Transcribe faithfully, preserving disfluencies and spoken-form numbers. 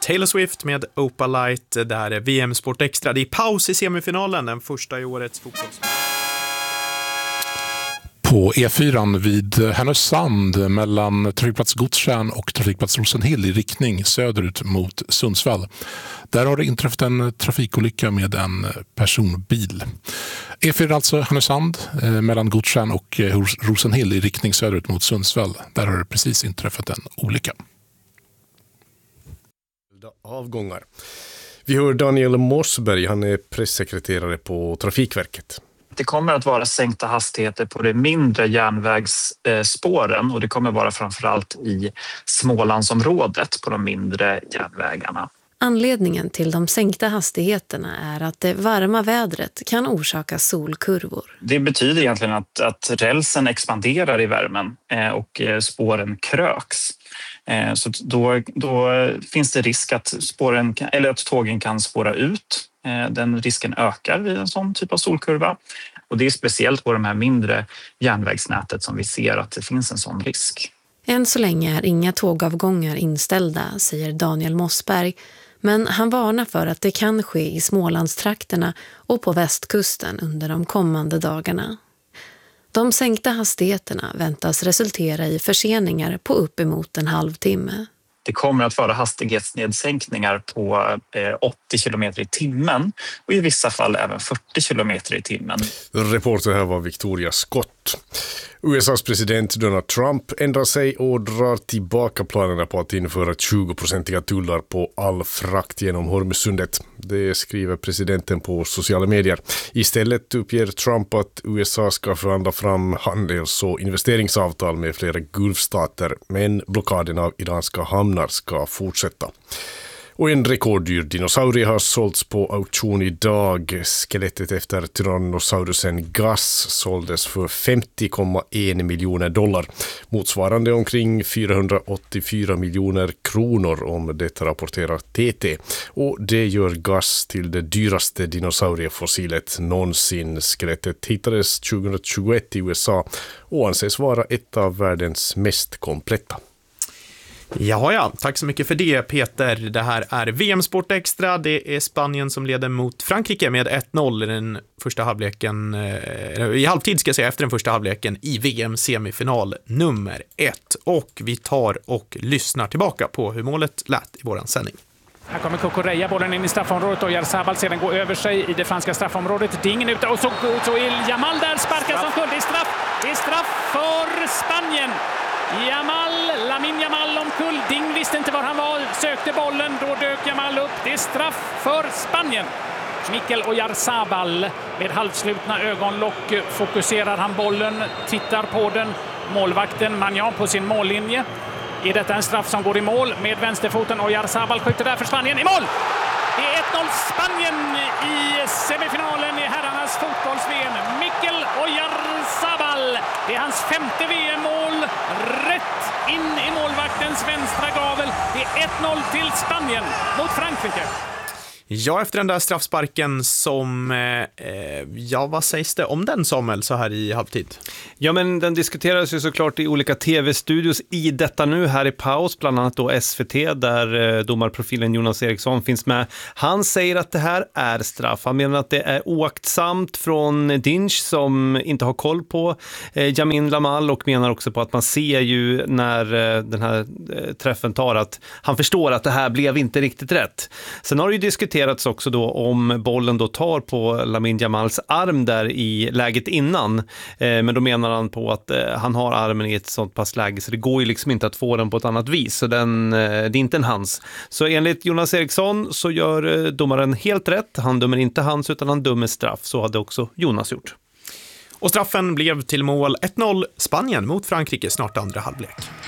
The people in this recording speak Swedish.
Taylor Swift med Opalite. Det här är V M Sport Extra. Det är paus i semifinalen, den första i årets fotbolls. På E fyra vid Härnösand mellan trafikplats Godstjärn och trafikplats Rosenhill i riktning söderut mot Sundsvall. Där har det inträffat en trafikolycka med en personbil. E fyra alltså Härnösand mellan Godstjärn och Rosenhill i riktning söderut mot Sundsvall. Där har det precis inträffat en olycka. Avgångar. Vi hör Daniel Mossberg, han är pressekreterare på Trafikverket. Det kommer att vara sänkta hastigheter på de mindre järnvägsspåren och det kommer vara framförallt i Smålandsområdet på de mindre järnvägarna. Anledningen till de sänkta hastigheterna är att det varma vädret kan orsaka solkurvor. Det betyder egentligen att, att rälsen expanderar i värmen och spåren kröks. Så då, då finns det risk att, spåren, eller att tågen kan spåra ut. Den risken ökar vid en sån typ av solkurva. Och det är speciellt på de här mindre järnvägsnätet som vi ser att det finns en sån risk. Än så länge är inga tågavgångar inställda, säger Daniel Mossberg. Men han varnar för att det kan ske i Smålandstrakterna och på västkusten under de kommande dagarna. De sänkta hastigheterna väntas resultera i förseningar på uppemot en halvtimme. Det kommer att vara hastighetsnedsänkningar på åttio kilometer i timmen och i vissa fall även fyrtio kilometer i timmen. Reporter här var Victoria Scott. U S A:s president Donald Trump ändrar sig och drar tillbaka planerna på att införa tjugo-procentiga tullar på all frakt genom Hormuzsundet. Det skriver presidenten på sociala medier. Istället uppger Trump att U S A ska förhandla fram handels- och investeringsavtal med flera gulfstater, men blockaden av iranska hamnar ska fortsätta. Och en rekorddyr dinosaurie har sålts på auktion idag. Skelettet efter tyrannosaurusen Gus såldes för femtio komma en miljoner dollar. Motsvarande omkring fyrahundraåttiofyra miljoner kronor om det rapporterar T T. Och det gör Gus till det dyraste dinosauriefossilet någonsin. Skelettet hittades tjugohundratjugoett i U S A och anses vara ett av världens mest kompletta. Jaha ja, tack så mycket för det Peter. Det här är V M Sport Extra. Det är Spanien som leder mot Frankrike med ett noll i den första halvleken, i halvtid ska jag säga, efter den första halvleken i V M-semifinal nummer ett. Och vi tar och lyssnar tillbaka på hur målet lät i våran sändning. Här kommer Cucurella, bollen in i straffområdet och Oyarzabal sedan går över sig i det franska straffområdet. Det är ingen ute och så, så är Yamal där, sparkar som kull. Det är straff, det är straff för Spanien. Yamal, Lamine Yamal omkull. Ding visste inte var han var, sökte bollen, då dök Yamal upp. Det är straff för Spanien. Mikel Oyarzabal med halvslutna ögonlock fokuserar han bollen, tittar på den. Målvakten Magnan på sin mållinje. Är detta en straff som går i mål med vänsterfoten? Oyarzabal skjuter där för Spanien i mål! Det är ett noll Spanien i semifinalen i herrarnas fotbolls-V M. Mikel Oyarzabal, det är hans femte V M-mål, rätt in i målvaktens vänstra gavel. Det är ett noll till Spanien mot Frankrike. Ja, efter den där straffsparken som, eh, ja vad sägs det om den Samuel så här i halvtid? Ja men den diskuteras ju såklart i olika tv-studios i detta nu här i paus, bland annat då S V T där eh, domarprofilen Jonas Eriksson finns med. Han säger att det här är straff. Han menar att det är oaktsamt från Dinch som inte har koll på eh, Yamin Lamal och menar också på att man ser ju när eh, den här eh, träffen tar att han förstår att det här blev inte riktigt rätt. Sen har det ju diskuterats också då om bollen då tar på Lamine Yamals arm där i läget innan. Eh, men då menar han på att eh, han har armen i ett sånt pass läge så det går ju liksom inte att få den på ett annat vis. Så den, eh, det är inte en hans. Så enligt Jonas Eriksson så gör eh, domaren helt rätt. Han dömer inte hans utan han dömer straff. Så hade också Jonas gjort. Och straffen blev till mål ett noll Spanien mot Frankrike snart andra halvlek.